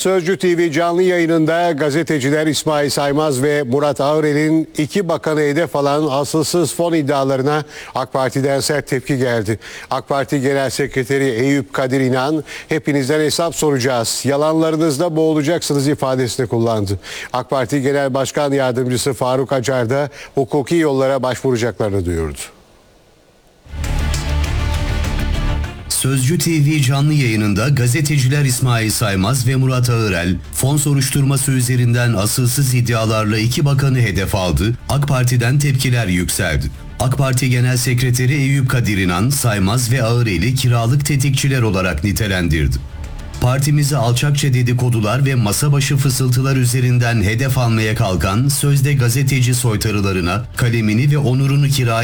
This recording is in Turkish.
Sözcü TV canlı yayınında gazeteciler İsmail Saymaz ve Murat Ağırel'in iki bakanı hedef alan asılsız fon iddialarına AK Parti'den sert tepki geldi. AK Parti Genel Sekreteri Eyüp Kadir İnan, "Hepinizden hesap soracağız, yalanlarınızda boğulacaksınız" ifadesini kullandı. AK Parti Genel Başkan Yardımcısı Faruk Acar da hukuki yollara başvuracaklarını duyurdu. Sözcü TV canlı yayınında gazeteciler İsmail Saymaz ve Murat Ağırel, fon soruşturması üzerinden asılsız iddialarla iki bakanı hedef aldı, AK Parti'den tepkiler yükseldi. AK Parti Genel Sekreteri Eyüp Kadir İnan, Saymaz ve Ağırel'i kiralık tetikçiler olarak nitelendirdi. "Partimizi alçakça dedikodular ve masa başı fısıltılar üzerinden hedef almaya kalkan sözde gazeteci soytarılarına kalemini ve onurunu kiraya